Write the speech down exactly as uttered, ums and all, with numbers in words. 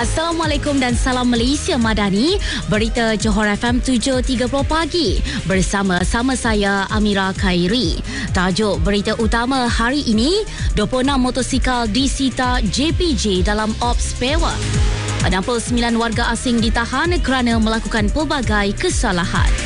Assalamualaikum dan salam Malaysia Madani. Berita Johor F M tujuh tiga puluh pagi bersama-sama saya Amira Khairi. Tajuk berita utama hari ini, dua puluh enam motosikal disita J P J dalam ops pewa. enam puluh sembilan warga asing ditahan kerana melakukan pelbagai kesalahan.